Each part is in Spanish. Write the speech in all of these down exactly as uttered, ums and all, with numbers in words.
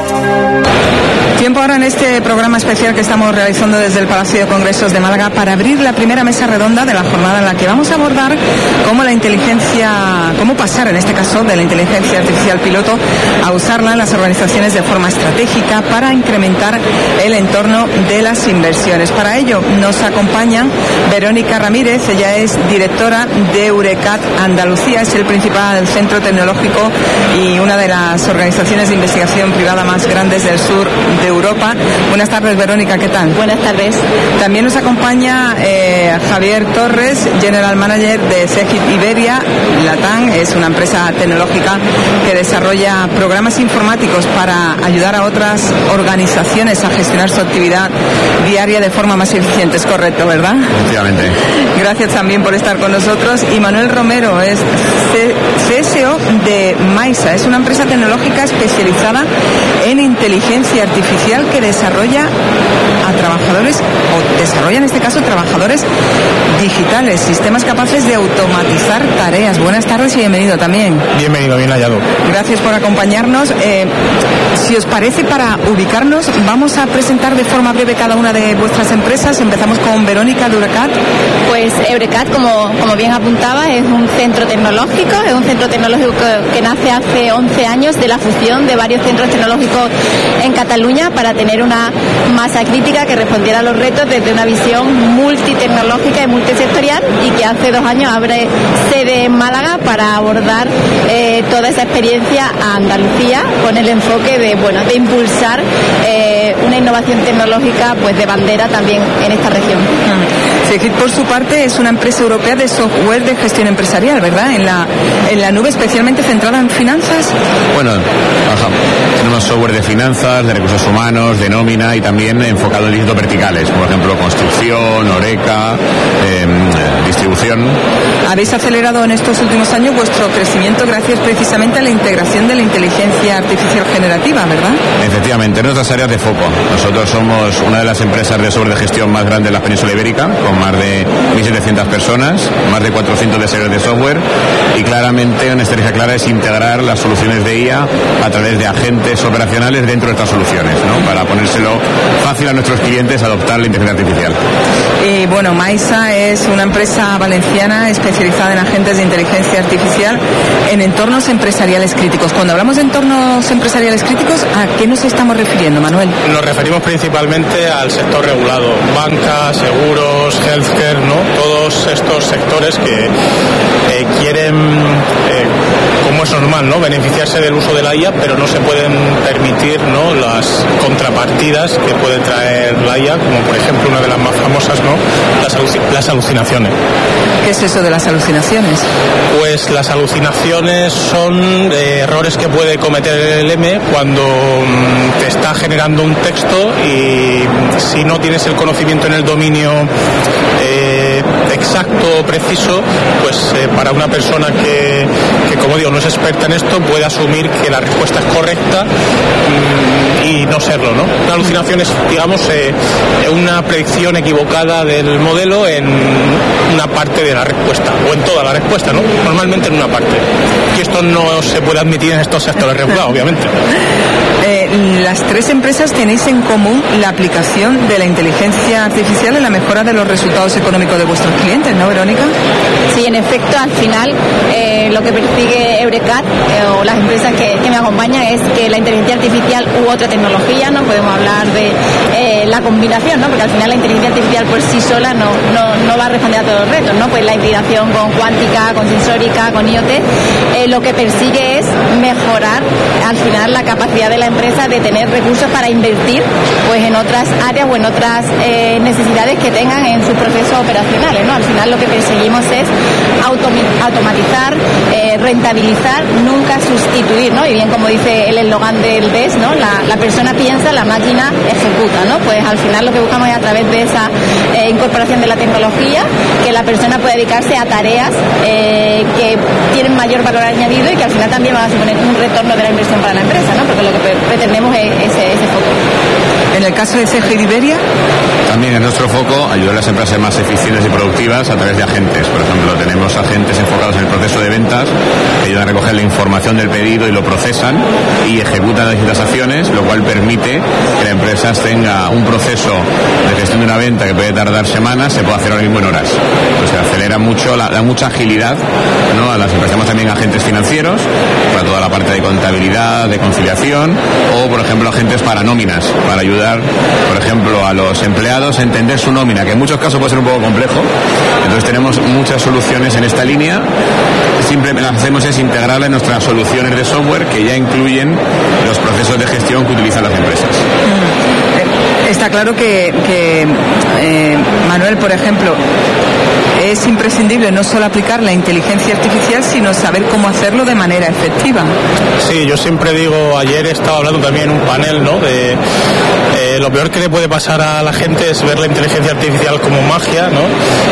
Tiempo ahora en este programa especial que estamos realizando desde el Palacio de Congresos de Málaga para abrir la primera mesa redonda de la jornada en la que vamos a abordar cómo la inteligencia, cómo pasar en este caso de la inteligencia artificial piloto a usarla en las organizaciones de forma estratégica para incrementar el entorno de las inversiones. Para ello nos acompaña Verónica Ramírez, ella es directora de Eurecat Andalucía, es el principal centro tecnológico y una de las organizaciones de investigación privada más grandes del sur de Europa. Buenas tardes, Verónica, ¿qué tal? Buenas tardes. También nos acompaña eh, Javier Torres, General Manager de Cegid Iberia Latam, es una empresa tecnológica que desarrolla programas informáticos para ayudar a otras organizaciones a gestionar su actividad diaria de forma más eficiente. Es correcto, ¿verdad? Efectivamente. Gracias también por estar con nosotros. Y Manuel Romero es C S O de Maisa, es una empresa tecnológica especializada en inteligencia artificial que desarrolla a trabajadores, o desarrolla en este caso trabajadores digitales, sistemas capaces de automatizar tareas. Buenas tardes y bienvenido también. Bienvenido, bien hallado. Gracias por acompañarnos. Eh, si os parece, para ubicarnos, vamos a presentar de forma breve cada una de vuestras empresas. Empezamos con Verónica de Eurecat. Pues Eurecat, como, como bien apuntaba, es un centro tecnológico, es un centro tecnológico que, que nace hace once años de la fusión de varios centros tecnológicos en Cataluña para tener una masa crítica que respondiera a los retos desde una visión multitecnológica y multisectorial, y que hace dos años abre sede en Málaga para abordar eh, toda esa experiencia a Andalucía con el enfoque de, bueno, de impulsar eh, una innovación tecnológica pues de bandera también en esta región. Cegid, por su parte, es una empresa europea de software de gestión empresarial, ¿verdad? En la, en la nube, especialmente centrada en finanzas. Bueno, ajá. Tenemos software de finanzas, de recursos humanos, de nómina y también enfocado en distintos verticales, por ejemplo, construcción, Oreca, eh, distribución. Habéis acelerado en estos últimos años vuestro crecimiento gracias precisamente a la integración de la inteligencia artificial generativa, ¿verdad? Efectivamente, en nuestras áreas de foco. Nosotros somos una de las empresas de software de gestión más grandes de la península ibérica, con más de mil setecientas personas, más de cuatrocientos desarrolladores de software, y claramente una estrategia clara es integrar las soluciones de I A a través de agentes operacionales dentro de estas soluciones, ¿no? Para ponérselo fácil a nuestros clientes adoptar la inteligencia artificial. Y bueno, Maisa es una empresa valenciana especializada en agentes de inteligencia artificial en entornos empresariales críticos. Cuando hablamos de entornos empresariales críticos, ¿a qué nos estamos refiriendo, Manuel? Nos referimos principalmente al sector regulado, banca, seguros, healthcare, ¿no? Todos estos sectores que eh, quieren, eh, como es normal, ¿no? beneficiarse del uso de la I A, pero no se pueden permitir, ¿no? las contrapartidas que puede traer la I A, como por ejemplo una de las más famosas, ¿no? las, aluc- las alucinaciones. ¿Qué es eso de las alucinaciones? Pues las alucinaciones son eh, errores que puede cometer el L M cuando mm, te está generando un texto y si no tienes el conocimiento en el dominio eh, exacto o preciso, pues eh, para una persona que, que, como digo, no es experta en esto, puede asumir que la respuesta es correcta mm, y no serlo, ¿no? Una alucinación es, digamos, eh, una predicción equivocada del modelo en una parte de la respuesta, o en toda la respuesta, ¿no? Normalmente en una parte. Y esto no se puede admitir en estos sectores regulados, obviamente. Eh, las tres empresas tenéis en común la aplicación de la inteligencia artificial en la mejora de los resultados económicos de vuestros clientes, ¿no, Verónica? Sí, en efecto, al final eh, lo que persigue Eurecat eh, o las empresas que, que me acompañan es que la inteligencia artificial u otra tecnología, no podemos hablar de eh, la combinación, ¿no? Porque al final la inteligencia artificial por sí sola no, no, no va a responder a todos los retos, ¿no? Pues la integración con cuántica, con sensórica, con I O T, eh, lo que persigue es mejorar al final la capacidad de la empresa de tener recursos para invertir pues en otras áreas o en otras eh, necesidades que tengan en sus procesos operacionales, ¿no? Al final lo que perseguimos es automi- automatizar, eh, rentabilizar, nunca sustituir, ¿no? Y bien como dice el eslogan del D E S, ¿no? La, la persona piensa, la máquina ejecuta, ¿no? Pues al final lo que buscamos es a través de esa eh, incorporación de la tecnología que la persona pueda dedicarse a tareas eh, que tienen mayor valor añadido y que al final también van a suponer un retorno de la inversión para la empresa, ¿no? Porque lo que pretendemos es ese, ese foco. En el caso de C G I de Iberia? También en nuestro foco ayudar a las empresas más eficientes y productivas a través de agentes. Por ejemplo, tenemos agentes enfocados en el proceso de ventas que ayudan a recoger la información del pedido y lo procesan y ejecutan las distintas acciones, lo cual permite que la empresa tenga un proceso de gestión de una venta que puede tardar semanas, se puede hacer ahora mismo en horas. Pues se acelera mucho, la, da mucha agilidad, ¿no? A las empresas. Tenemos también agentes financieros para toda la parte de contabilidad, de conciliación, o por ejemplo agentes para nóminas, para ayudar, por ejemplo, a los empleados a entender su nómina, que en muchos casos puede ser un poco complejo. Entonces tenemos muchas soluciones en esta línea. Simplemente lo que hacemos es integrarla en nuestras soluciones de software que ya incluyen los procesos de gestión que utilizan las empresas. Está claro que, que eh, Manuel, por ejemplo, es imprescindible no solo aplicar la inteligencia artificial, sino saber cómo hacerlo de manera efectiva. Sí, yo siempre digo, ayer he estado hablando también en un panel, ¿no? De eh, lo peor que le puede pasar a la gente es ver la inteligencia artificial como magia, ¿no?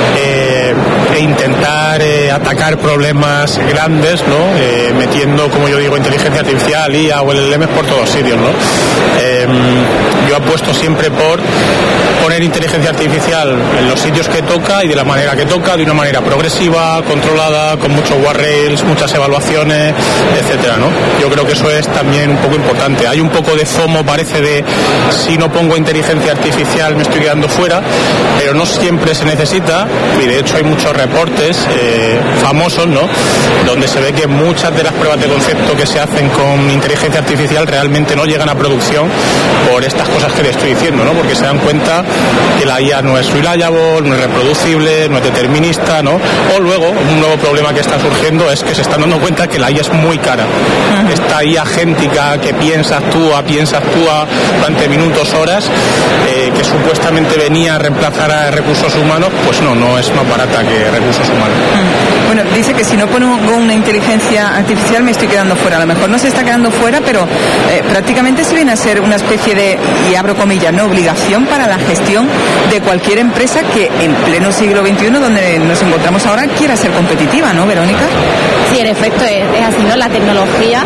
Eh, e intentar eh, atacar problemas grandes, ¿no? Eh, metiendo, como yo digo, inteligencia artificial, I A o L L M por todos sitios, ¿no? Eh, yo apuesto siempre por poner inteligencia artificial en los sitios que toca y de la manera que toca, de una manera progresiva, controlada, con muchos guardrails, muchas evaluaciones, etcétera, ¿no? Yo creo que eso es también un poco importante. Hay un poco de FOMO, parece, de si no pongo inteligencia artificial me estoy quedando fuera, pero no siempre se necesita, y de hecho hay muchos reportes eh, famosos, ¿no? Donde se ve que muchas de las pruebas de concepto que se hacen con inteligencia artificial realmente no llegan a producción por estas cosas que le estoy diciendo, ¿no? Porque se dan cuenta que la I A no es reliable, no es reproducible, no es determinista, ¿no? O luego, un nuevo problema que está surgiendo es que se están dando cuenta que la I A es muy cara. Uh-huh. Esta I A agéntica que piensa, actúa, piensa, actúa durante minutos, horas, eh, que supuestamente venía a reemplazar a recursos humanos, pues no, no es más barata que recursos humanos. Uh-huh. Bueno, dice que si no pongo una inteligencia artificial me estoy quedando fuera. A lo mejor no se está quedando fuera, pero eh, prácticamente se viene a ser una especie de, y abro comillas, no obligación para la gestión de cualquier empresa que en pleno siglo veintiuno, donde nos encontramos ahora, quiera ser competitiva, ¿no, Verónica? Sí, en efecto es, es así, ¿no? La tecnología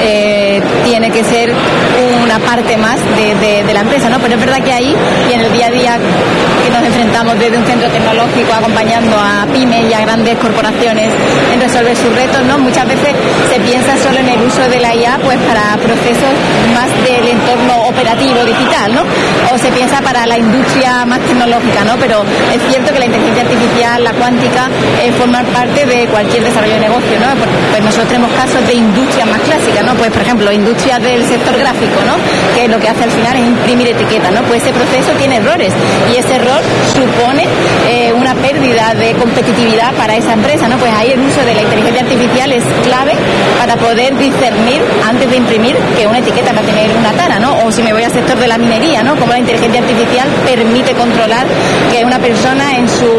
eh, tiene que ser una parte más de, de, de la empresa, ¿no? Pero es verdad que ahí, y en el día a día que nos enfrentamos desde un centro tecnológico acompañando a pymes y a grandes corporaciones en resolver sus retos, ¿no? Muchas veces se piensa solo en el uso de la I A pues para procesos más del entorno operativo digital, ¿no? O se piensa para la industria más tecnológica, ¿no? Pero es cierto que la inteligencia artificial, la cuántica, eh, forman parte de cualquier desarrollo de negocio, ¿no? Pues nosotros tenemos casos de industrias más clásicas, ¿no? Pues, por ejemplo, industrias del sector gráfico, ¿no? Que lo que hace al final es imprimir etiquetas, ¿no? Pues ese proceso tiene errores y ese error supone eh, una pérdida de competitividad para esa empresa, ¿no? Pues ahí el uso de la inteligencia artificial es clave para poder discernir antes de imprimir que una etiqueta va a tener una tara, ¿no? O si me voy al sector de la minería, ¿no? Como la inteligencia artificial permite controlar que una persona en su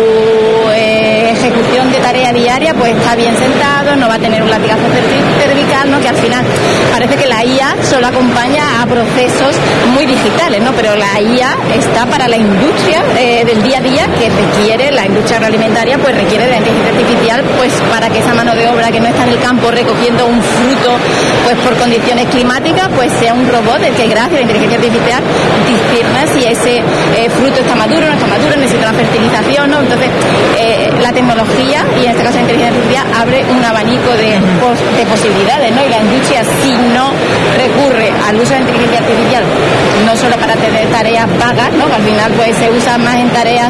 eh, ejecución de tarea diaria pues está bien sentado, no va a tener un latigazo cervical, ¿no? Que al final parece que la I A solo acompaña a procesos muy digitales, ¿no? Pero la I A está para la industria eh, del día a día que requiere, la industria agroalimentaria pues requiere de la inteligencia artificial pues para que esa mano de obra que no está en el campo recogiendo un fruto pues por condiciones climáticas pues sea un robot el que gracias a la inteligencia artificial discierna si ese eh, fruto está maduro, no está maduro, necesita una fertilización, ¿no? Entonces eh, la tecnología y en este caso la inteligencia artificial abre un abanico de, pos, de posibilidades, ¿no? Y la industria si no recurre al uso de la inteligencia artificial no solo para tener tareas vagas, ¿no? Que al final pues se usa más en tareas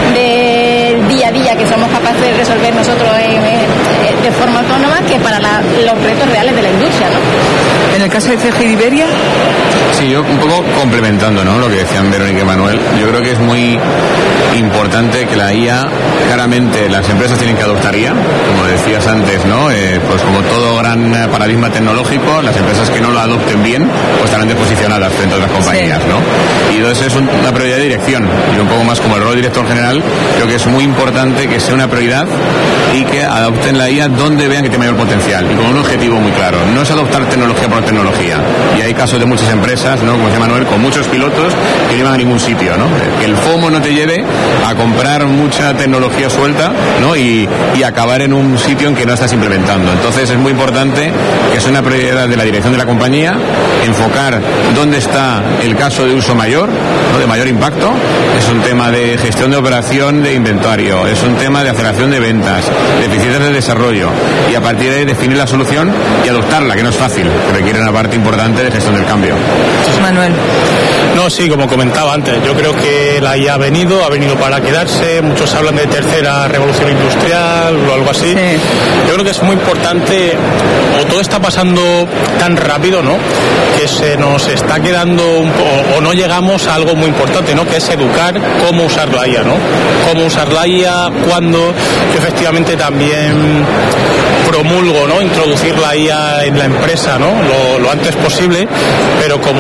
del día a día que somos capaces de resolver nosotros en, en, de forma autónoma que para la, los retos reales de la industria, ¿no? En el caso de C G I de Iberia. Sí, yo un poco complementando, ¿no? Lo que decían Verónica y Manuel, yo creo que es muy importante que la I A, claramente las empresas tienen que adoptar I A, como decías antes, ¿no? Eh, pues como todo gran paradigma tecnológico, las empresas que no lo adopten bien, pues estarán desposicionadas frente a otras compañías, sí. ¿no? Y entonces es un, una prioridad de dirección, y un poco más como el rol de director general, creo que es muy importante que que sea una prioridad y que adopten la I A donde vean que tiene mayor potencial y con un objetivo muy claro. No es adoptar tecnología por tecnología. Y hay casos de muchas empresas, ¿no?, como dice Manuel, con muchos pilotos que no llevan a ningún sitio, ¿no? Que el FOMO no te lleve a comprar mucha tecnología suelta, ¿no?, y, y acabar en un sitio en que no estás implementando. Entonces es muy importante que es una prioridad de la dirección de la compañía enfocar dónde está el caso de uso mayor, ¿no?, de mayor impacto. Es un tema de gestión de operación de inventario, es un tema de aceleración de ventas, de eficiencia de desarrollo, y a partir de ahí definir la solución y adoptarla, que no es fácil, que requiere una parte importante de gestión del cambio. Manuel. No, sí, como comentaba antes, yo creo que la I A ha venido, ha venido para quedarse. Muchos hablan de tercera revolución industrial o algo así. Sí. Yo creo que es muy importante, o todo está pasando tan rápido, ¿no?, que se nos está quedando un po- o no llegamos a algo muy importante, ¿no?, que es educar cómo usar la I A, ¿no? Cómo usar la I A, cuándo. Yo efectivamente también promulgo, ¿no?, introducir la I A en la empresa, ¿no?, lo, lo antes posible, pero como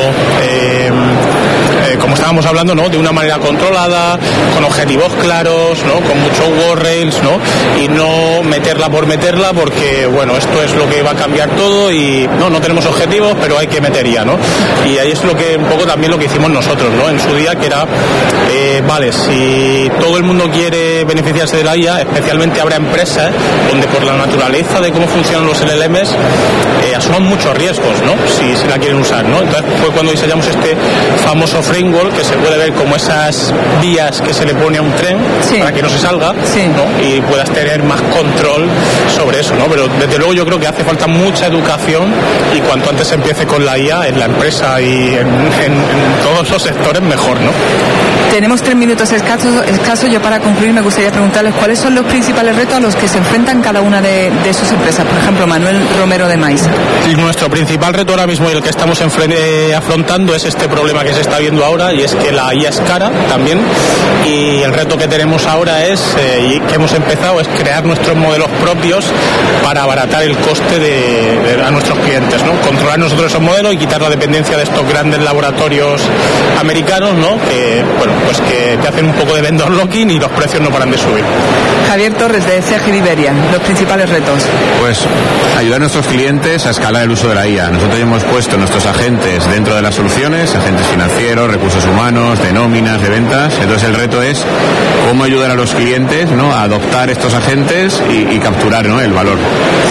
eh, eh, como estábamos hablando, ¿no?, de una manera controlada, con objetivos claros, ¿no?, con muchos warrails, ¿no?, y no meterla por meterla, porque bueno, esto es lo que va a cambiar todo y no, no tenemos objetivos, pero hay que meter ya, ¿no? Y ahí es lo que un poco también lo que hicimos nosotros, ¿no?, en su día, que era eh, vale, si todo el mundo quiere beneficiarse de la I A, especialmente habrá empresas donde por la naturaleza de cómo funcionan los L L Ms eh, asuman muchos riesgos, ¿no?, si, si la quieren usar, ¿no? Entonces fue cuando diseñamos este famoso framework, que se puede ver como esas vías que se le pone a un tren, sí, para que no se salga, sí, ¿no?, y puedas tener más control sobre eso, ¿no? Pero desde luego yo creo que hace falta mucha educación, y cuanto antes se empiece con la I A en la empresa y en, en, en todos los sectores, mejor, ¿no? Tenemos tres minutos escasos, escasos. Yo, para concluir, me gustaría preguntarles cuáles son los principales retos a los que se enfrentan cada una de, de sus empresas. Por ejemplo, Manuel Romero de Maisa. Sí, nuestro principal reto ahora mismo y el que estamos enfre- eh, afrontando es este problema que se está viendo ahora, y es que la I A es cara también, y el reto que tenemos ahora es, eh, y que hemos empezado, es crear nuestros modelos propios para abaratar el coste de, de, a nuestros clientes, ¿no? Controlar nosotros esos modelos y quitar la dependencia de estos grandes laboratorios americanos, ¿no?, que, bueno, pues que te hacen un poco de vendor locking y los precios no paran de subir. Javier Torres, de C G I Iberia, los principales retos. Pues ayudar a nuestros clientes a escalar el uso de la I A. Nosotros hemos puesto nuestros agentes dentro de las soluciones, agentes financieros, recursos humanos, de nóminas, de ventas. Entonces el reto es cómo ayudar a los clientes, ¿no?, a adoptar estos agentes y, y capturar, ¿no?, el valor.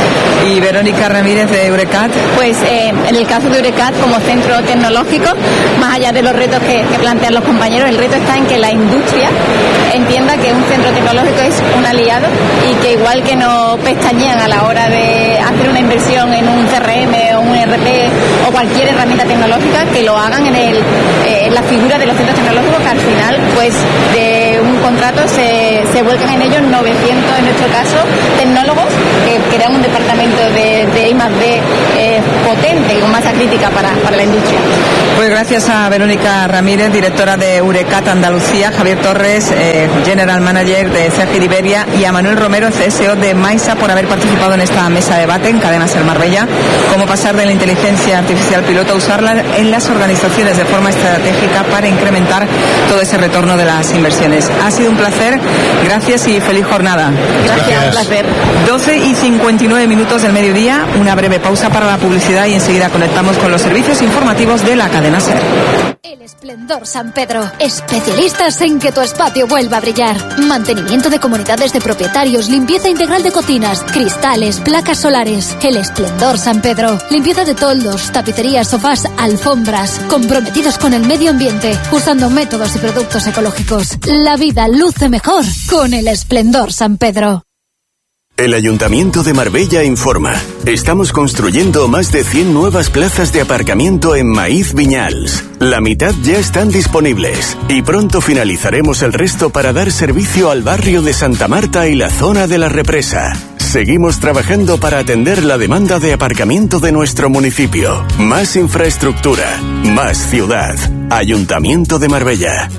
Y Verónica Ramírez, de Eurecat. Pues eh, en el caso de Eurecat, como centro tecnológico, más allá de los retos que, que plantean los compañeros, el reto está en que la industria entienda que un centro tecnológico es un aliado, y que igual que no pestañean a la hora de hacer una inversión en un C R M o un E R P o cualquier herramienta tecnológica, que lo hagan en, el, eh, en la figura de los centros tecnológicos, que al final, pues de un contrato se, se vuelcan en ellos novecientos, en nuestro caso, tecnólogos que crean un departamento de, de I más D eh, potente y con masa crítica para, para la industria. Pues gracias a Verónica Ramírez, directora de Eurecat Andalucía, Javier Torres, eh, General Manager de C G I Iberia, y a Manuel Romero, C S O de Maisa, por haber participado en esta mesa de debate en Cadena Ser Marbella, cómo pasar de la inteligencia artificial piloto a usarla en las organizaciones de forma estratégica para incrementar todo ese retorno de las inversiones. Ha sido un placer, gracias y feliz jornada. Gracias, gracias. Un placer. doce y cincuenta y nueve minutos del mediodía, una breve pausa para la publicidad y enseguida conectamos con los servicios informativos de la cadena SER. El Esplendor San Pedro, especialistas en que tu espacio vuelva a brillar. Mantenimiento de comunidades de propietarios, limpieza integral de cocinas, cristales, placas solares. El Esplendor San Pedro, limpieza de toldos, tapicerías, sofás, alfombras, comprometidos con el medio ambiente, usando métodos y productos ecológicos. La vida luce mejor con el Esplendor San Pedro. El Ayuntamiento de Marbella informa. Estamos construyendo más de cien nuevas plazas de aparcamiento en Maíz Viñals. La mitad ya están disponibles y pronto finalizaremos el resto para dar servicio al barrio de Santa Marta y la zona de la Represa. Seguimos trabajando para atender la demanda de aparcamiento de nuestro municipio. Más infraestructura, más ciudad. Ayuntamiento de Marbella.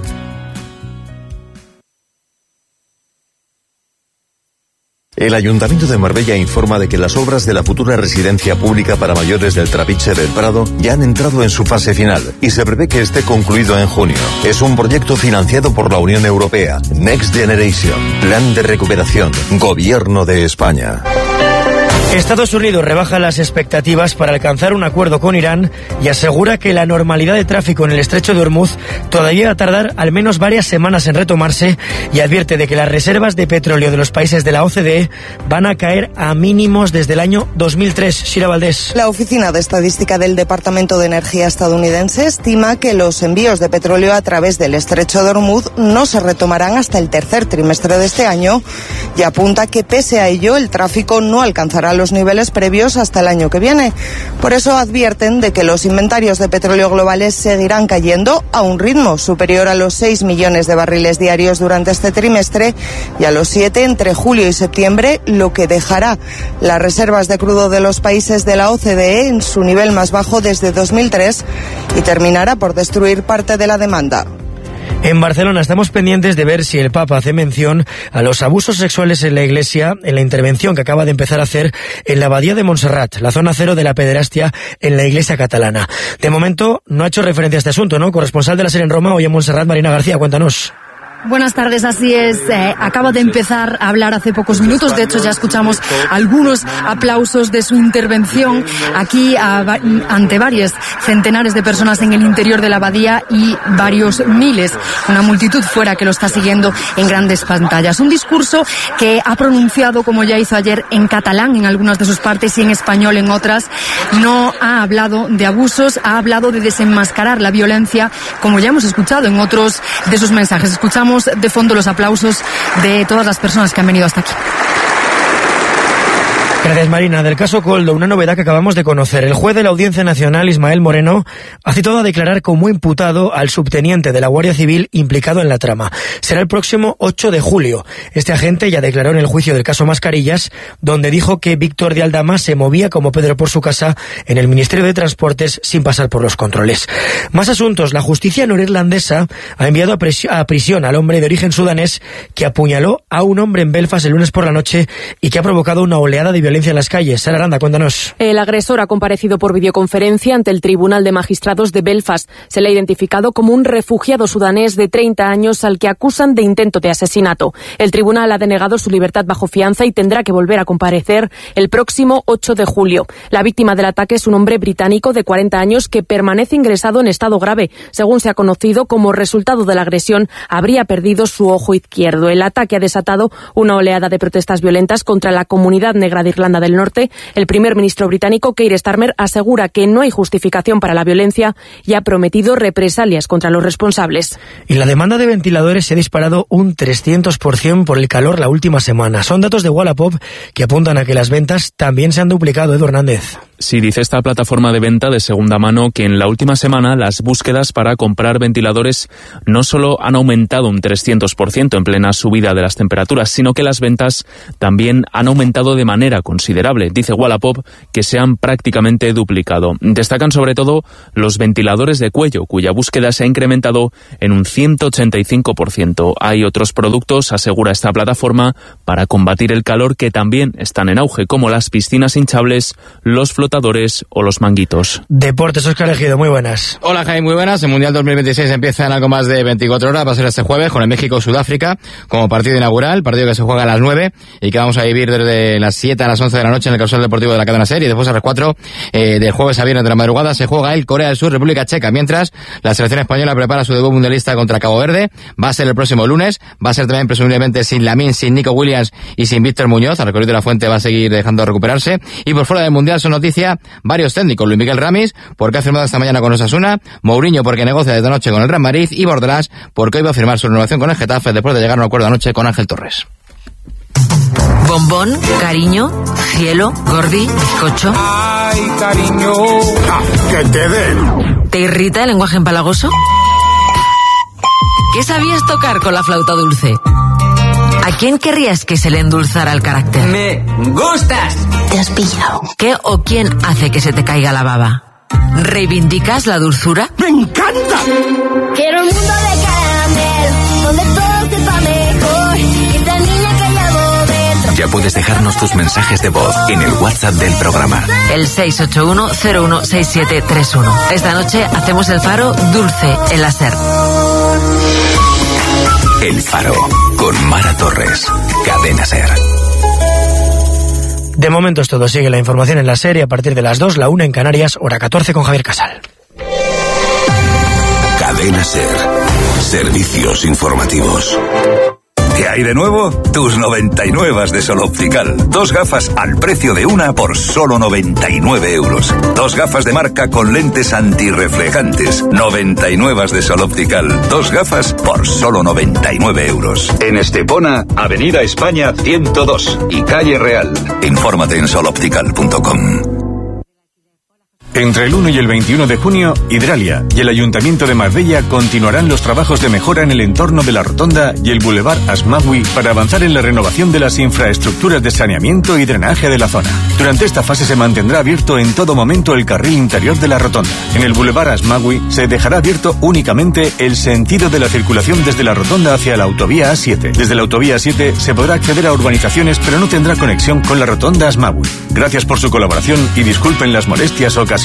El Ayuntamiento de Marbella informa de que las obras de la futura residencia pública para mayores del Trapiche del Prado ya han entrado en su fase final y se prevé que esté concluido en junio. Es un proyecto financiado por la Unión Europea. Next Generation, Plan de Recuperación, Gobierno de España. Estados Unidos rebaja las expectativas para alcanzar un acuerdo con Irán y asegura que la normalidad de tráfico en el estrecho de Hormuz todavía va a tardar al menos varias semanas en retomarse y advierte de que las reservas de petróleo de los países de la O C D E van a caer a mínimos desde el año dos mil tres. Sira Valdés. La Oficina de Estadística del Departamento de Energía estadounidense estima que los envíos de petróleo a través del estrecho de Hormuz no se retomarán hasta el tercer trimestre de este año y apunta que pese a ello el tráfico no alcanzará los niveles previos hasta el año que viene. Por eso advierten de que los inventarios de petróleo globales seguirán cayendo a un ritmo superior a los seis millones de barriles diarios durante este trimestre y a los siete entre julio y septiembre, lo que dejará las reservas de crudo de los países de la O C D E en su nivel más bajo desde dos mil tres y terminará por destruir parte de la demanda. En Barcelona estamos pendientes de ver si el Papa hace mención a los abusos sexuales en la Iglesia en la intervención que acaba de empezar a hacer en la Abadía de Montserrat, la zona cero de la pederastia en la Iglesia catalana. De momento no ha hecho referencia a este asunto, ¿no? Corresponsal de la SER en Roma, hoy en Montserrat, Marina García, cuéntanos. Buenas tardes, así es. Eh, acaba de empezar a hablar hace pocos minutos. De hecho, ya escuchamos algunos aplausos de su intervención aquí a, ante varios centenares de personas en el interior de la abadía y varios miles, una multitud fuera que lo está siguiendo en grandes pantallas. Un discurso que ha pronunciado, como ya hizo ayer, en catalán en algunas de sus partes y en español en otras. No ha hablado de abusos, ha hablado de desenmascarar la violencia, como ya hemos escuchado en otros de sus mensajes. Escuchamos de fondo los aplausos de todas las personas que han venido hasta aquí. Gracias, Marina. Del caso Koldo, una novedad que acabamos de conocer. El juez de la Audiencia Nacional, Ismael Moreno, ha citado a declarar como imputado al subteniente de la Guardia Civil implicado en la trama. Será el próximo ocho de julio. Este agente ya declaró en el juicio del caso Mascarillas, donde dijo que Víctor de Aldama se movía como Pedro por su casa en el Ministerio de Transportes sin pasar por los controles. Más asuntos. La justicia norirlandesa ha enviado a, prisión, a prisión al hombre de origen sudanés que apuñaló a un hombre en Belfast el lunes por la noche y que ha provocado una oleada de violencia en las calles. Sara Aranda, cuéntanos. El agresor ha comparecido por videoconferencia ante el Tribunal de Magistrados de Belfast. Se le ha identificado como un refugiado sudanés de treinta años al que acusan de intento de asesinato. El tribunal ha denegado su libertad bajo fianza y tendrá que volver a comparecer el próximo ocho de julio. La víctima del ataque es un hombre británico de cuarenta años que permanece ingresado en estado grave. Según se ha conocido, como resultado de la agresión, habría perdido su ojo izquierdo. El ataque ha desatado una oleada de protestas violentas contra la comunidad negra de Irlanda del Norte. El primer ministro británico, Keir Starmer, asegura que no hay justificación para la violencia y ha prometido represalias contra los responsables. Y la demanda de ventiladores se ha disparado un trescientos por ciento por el calor la última semana. Son datos de Wallapop que apuntan a que las ventas también se han duplicado. Edu Hernández. Sí, dice esta plataforma de venta de segunda mano que en la última semana las búsquedas para comprar ventiladores no solo han aumentado un trescientos por ciento en plena subida de las temperaturas, sino que las ventas también han aumentado de manera considerable. Dice Wallapop que se han prácticamente duplicado. Destacan sobre todo los ventiladores de cuello, cuya búsqueda se ha incrementado en un ciento ochenta y cinco por ciento. Hay otros productos, asegura esta plataforma, para combatir el calor que también están en auge, como las piscinas hinchables, los flotadores o los manguitos. Deportes, Óscar Ejido, muy buenas. Hola, Jaime, muy buenas. El Mundial dos mil veintiséis empieza en algo más de veinticuatro horas. Va a ser este jueves con el México-Sudáfrica como partido inaugural, partido que se juega a las nueve y que vamos a vivir desde las siete a las once de la noche en el Causal Deportivo de la cadena SER, y después a las cuatro eh, del jueves a viernes de la madrugada se juega el Corea del Sur, República Checa, mientras la selección española prepara su debut mundialista contra Cabo Verde. Va a ser el próximo lunes, va a ser también presumiblemente sin Lamine, sin Nico Williams y sin Víctor Muñoz. El recorrido de la Fuente va a seguir dejando recuperarse. Y por fuera del Mundial son noticia varios técnicos: Luis Miguel Ramis, porque ha firmado esta mañana con Osasuna; Mourinho, porque negocia desde anoche con el Real Madrid; y Bordalás, porque hoy va a firmar su renovación con el Getafe después de llegar a un acuerdo anoche con Ángel Torres. Bombón, cariño, cielo, gordi, bizcocho. Ay, cariño. Ah, que te den. ¿Te irrita el lenguaje empalagoso? ¿Qué sabías tocar con la flauta dulce? ¿A quién querrías que se le endulzara el carácter? Me gustas. Te has pillado. ¿Qué o quién hace que se te caiga la baba? ¿Reivindicas la dulzura? ¡Me encanta! Quiero un mundo de caramelo, donde todo sepa mejor. Esta niña que llevo dentro, Ya puedes dejarnos tus mensajes de voz en el WhatsApp del programa. El seis ocho uno cero uno seis siete tres uno. Esta noche hacemos el Faro Dulce en la SER. El Faro, con Mara Torres. Cadena SER. De momento es todo. Sigue la información en la SER a partir de las dos, la una en Canarias, hora catorce con Javier Casal. Cadena SER. Servicios informativos. ¿Qué hay de nuevo? Tus noventa y nueve de Sol Optical. Dos gafas al precio de una por solo noventa y nueve euros. Dos gafas de marca con lentes antirreflejantes. noventa y nueve de Sol Optical. Dos gafas por solo noventa y nueve euros. En Estepona, Avenida España ciento dos y Calle Real. Infórmate en sol optical punto com. Entre el uno y el veintiuno de junio, Hidralia y el Ayuntamiento de Marbella continuarán los trabajos de mejora en el entorno de la Rotonda y el Boulevard Asmagui para avanzar en la renovación de las infraestructuras de saneamiento y drenaje de la zona. Durante esta fase se mantendrá abierto en todo momento el carril interior de la Rotonda. En el Boulevard Asmagui se dejará abierto únicamente el sentido de la circulación desde la Rotonda hacia la autovía A siete. Desde la autovía A siete se podrá acceder a urbanizaciones, pero no tendrá conexión con la Rotonda Asmagui. Gracias por su colaboración y disculpen las molestias ocasionadas.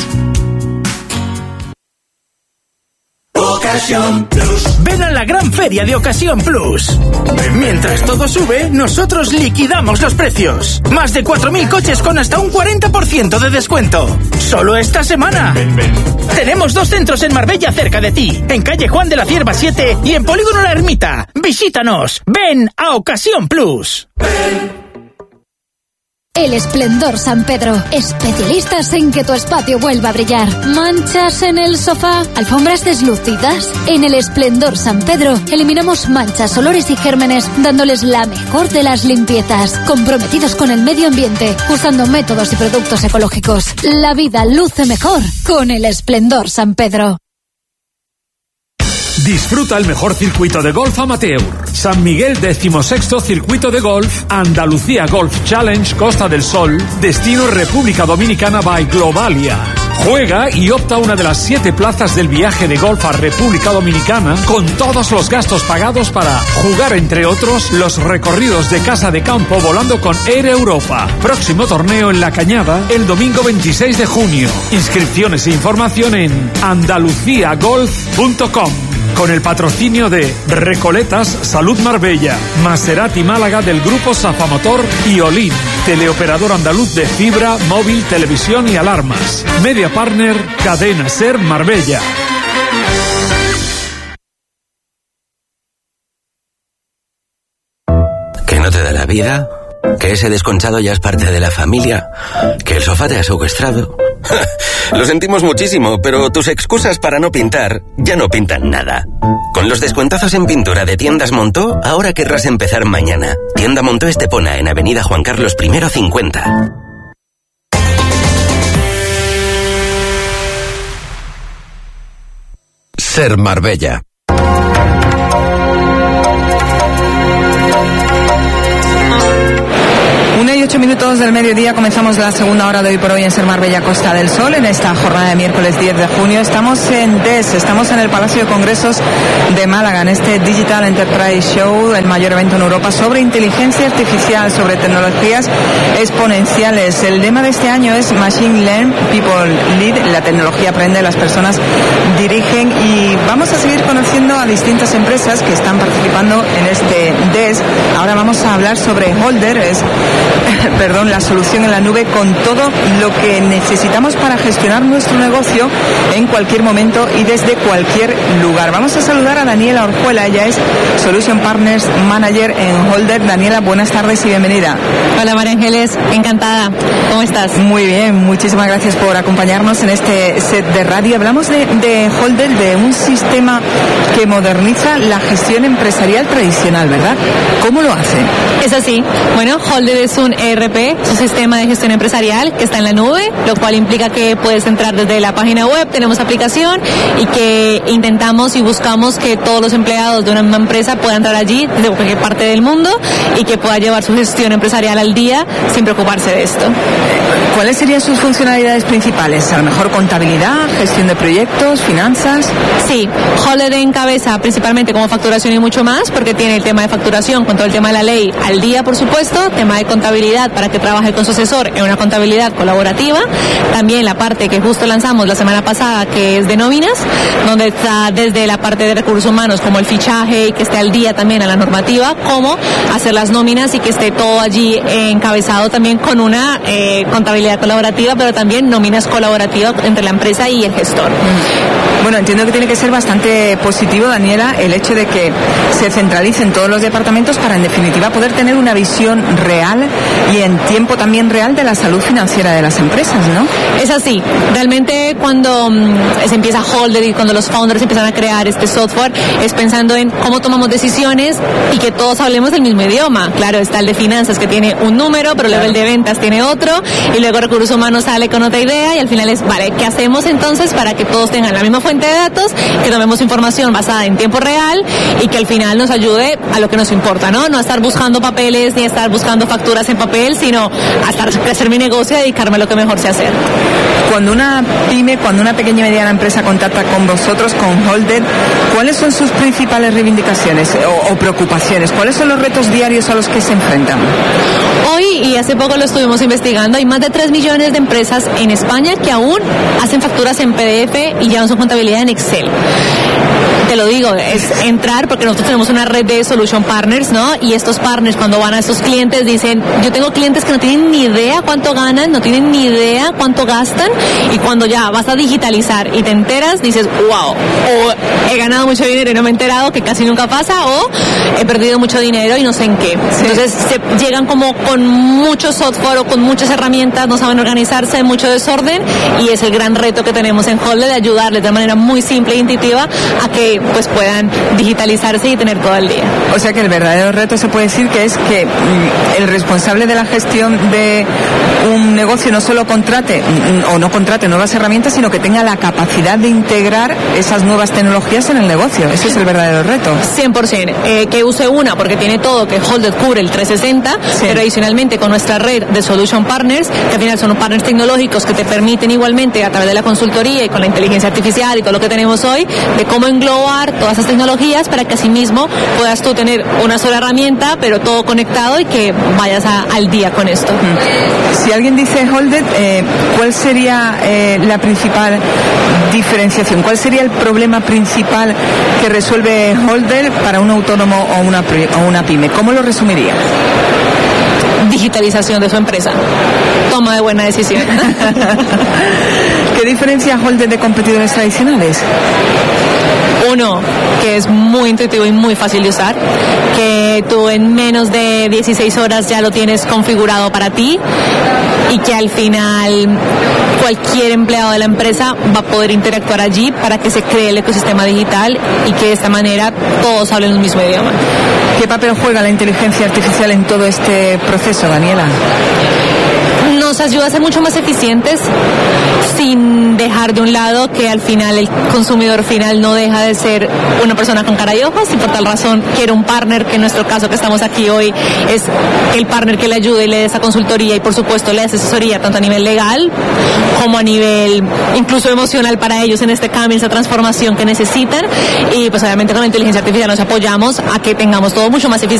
Ocasión Plus. Ven a la gran feria de Ocasión Plus. Mientras todo sube, nosotros liquidamos los precios. Más de cuatro mil coches con hasta un cuarenta por ciento de descuento. Solo esta semana. Ven, ven, ven. Tenemos dos centros en Marbella cerca de ti. En calle Juan de la Cierva siete y en Polígono La Ermita. Visítanos. Ven a Ocasión Plus. Ven. El Esplendor San Pedro. Especialistas en que tu espacio vuelva a brillar. ¿Manchas en el sofá? ¿Alfombras deslucidas? En el Esplendor San Pedro eliminamos manchas, olores y gérmenes, dándoles la mejor de las limpiezas. Comprometidos con el medio ambiente, usando métodos y productos ecológicos. La vida luce mejor con el Esplendor San Pedro. Disfruta el mejor circuito de golf amateur. San Miguel decimosexto Circuito de Golf, Andalucía Golf Challenge Costa del Sol, destino República Dominicana by Globalia. Juega y opta a una de las siete plazas del viaje de golf a República Dominicana con todos los gastos pagados para jugar, entre otros, los recorridos de casa de campo volando con Air Europa. Próximo torneo en La Cañada el domingo veintiséis de junio. Inscripciones e información en andalucía golf punto com. Con el patrocinio de Recoletas Salud Marbella, Maserati Málaga del Grupo Safamotor y Olin, teleoperador andaluz de fibra, móvil, televisión y alarmas. Media Partner, Cadena SER Marbella. ¿Que no te da la vida? ¿Que ese desconchado ya es parte de la familia? ¿Que el sofá te ha secuestrado? Lo sentimos muchísimo, pero tus excusas para no pintar ya no pintan nada. Con los descuentazos en pintura de Tiendas Montó, ahora querrás empezar mañana. Tienda Montó Estepona, en Avenida Juan Carlos primero cincuenta. SER Marbella. Una y ocho minutos del mediodía, comenzamos la segunda hora de Hoy por Hoy en SER Marbella Costa del Sol. En esta jornada de miércoles diez de junio estamos en D E S, estamos en el Palacio de Congresos de Málaga, en este Digital Enterprise Show, el mayor evento en Europa sobre inteligencia artificial, sobre tecnologías exponenciales. El lema de este año es Machine Learn, People Lead. La tecnología aprende, las personas dirigen, y vamos a seguir conociendo a distintas empresas que están participando en este D E S. Ahora vamos a hablar sobre Holder, es perdón, la solución en la nube con todo lo que necesitamos para gestionar nuestro negocio en cualquier momento y desde cualquier lugar. Vamos a saludar a Daniela Orjuela, ella es Solution Partners Manager en Holder. Daniela, buenas tardes y bienvenida. Hola María Ángeles, encantada. ¿Cómo estás? Muy bien, muchísimas gracias por acompañarnos en este set de radio. Hablamos de, de Holder, de un sistema que moderniza la gestión empresarial tradicional, ¿verdad? ¿Cómo lo hace? Es así. Bueno, Holder es un E R P, es un sistema de gestión empresarial que está en la nube, lo cual implica que puedes entrar desde la página web, tenemos aplicación, y que intentamos y buscamos que todos los empleados de una misma empresa puedan entrar allí desde cualquier parte del mundo y que pueda llevar su gestión empresarial al día sin preocuparse de esto. ¿Cuáles serían sus funcionalidades principales? A lo mejor contabilidad, gestión de proyectos, finanzas. Sí, Holder encabeza principalmente como facturación y mucho más, porque tiene el tema de facturación con todo el tema de la ley al día, por supuesto, tema de contabilidad para que trabaje con su asesor en una contabilidad colaborativa, también la parte que justo lanzamos la semana pasada, que es de nóminas, donde está desde la parte de recursos humanos como el fichaje y que esté al día también a la normativa, como hacer las nóminas y que esté todo allí eh, encabezado también con una eh, contabilidad colaborativa, pero también nóminas colaborativas entre la empresa y el gestor. Bueno, entiendo que tiene que ser bastante positivo, Daniela, el hecho de que se centralicen todos los departamentos para, en definitiva, poder tener una visión real y en tiempo también real de la salud financiera de las empresas, ¿no? Es así. Realmente cuando um, se empieza Holded y cuando los founders empiezan a crear este software, es pensando en cómo tomamos decisiones y que todos hablemos el mismo idioma. Claro, está el de finanzas que tiene un número, pero luego el de ventas tiene otro, y luego recursos humanos sale con otra idea, y al final es, vale, ¿qué hacemos entonces para que todos tengan la misma fuente de datos, que tomemos información basada en tiempo real y que al final nos ayude a lo que nos importa, ¿no? No a estar buscando papeles ni a estar buscando facturas en papel, sino a estar, crecer mi negocio y dedicarme a lo que mejor sé hacer. Cuando una pyme, cuando una pequeña y mediana empresa contacta con vosotros, con Holded, ¿cuáles son sus principales reivindicaciones o, o preocupaciones? ¿Cuáles son los retos diarios a los que se enfrentan? Hoy, y hace poco lo estuvimos investigando, hay más de tres millones de empresas en España que aún hacen facturas en P D F y llevan su contabilidad en Excel. Te lo digo, es entrar, porque nosotros tenemos una red de solution partners, ¿no? Y estos partners, cuando van a estos clientes, dicen, yo tengo clientes que no tienen ni idea cuánto ganan, no tienen ni idea cuánto gastan, y cuando ya vas a digitalizar y te enteras, dices, wow, o he ganado mucho dinero y no me he enterado, que casi nunca pasa, o he perdido mucho dinero y no sé en qué. Sí. Entonces se llegan como con mucho software o con muchas herramientas, no saben organizarse, mucho desorden, y es el gran reto que tenemos en Holded, de ayudarles de manera muy simple e intuitiva a que pues puedan digitalizarse y tener todo el día. O sea que el verdadero reto se puede decir que es que mm, el responsable de la gestión de un negocio no solo contrate mm, o no contrate nuevas herramientas, sino que tenga la capacidad de integrar esas nuevas tecnologías en el negocio. Ese es el verdadero reto. cien por ciento. Eh, que use una, porque tiene todo, que Holded cubre el trescientos sesenta, sí. Pero adicionalmente con nuestra red de Solution Partners, que al final son partners tecnológicos que te permiten igualmente a través de la consultoría y con la inteligencia artificial y todo lo que tenemos hoy, de cómo englobar todas esas tecnologías para que asimismo puedas tú tener una sola herramienta, pero todo conectado y que vayas a, al día con esto. Si alguien dice Holded, eh, ¿cuál sería eh, la principal diferenciación? ¿Cuál sería el problema principal que resuelve Holded para un autónomo o una, o una pyme? ¿Cómo lo resumiría? Digitalización de su empresa. Toma de buena decisión. ¿Qué diferencia Holded de competidores tradicionales? Uno, que es muy intuitivo y muy fácil de usar, que tú en menos de dieciséis horas ya lo tienes configurado para ti, y que al final cualquier empleado de la empresa va a poder interactuar allí para que se cree el ecosistema digital y que de esta manera todos hablen el mismo idioma. ¿Qué papel juega la inteligencia artificial en todo este proceso, Daniela? Nos ayuda a ser mucho más eficientes, sin dejar de un lado que al final el consumidor final no deja de ser una persona con cara y ojos, y por tal razón quiere un partner, que en nuestro caso que estamos aquí hoy es el partner que le ayude y le dé esa consultoría y por supuesto le dé asesoría tanto a nivel legal como a nivel incluso emocional para ellos en este cambio, en esa transformación que necesitan, y pues obviamente con la inteligencia artificial nos apoyamos a que tengamos todo mucho más eficiente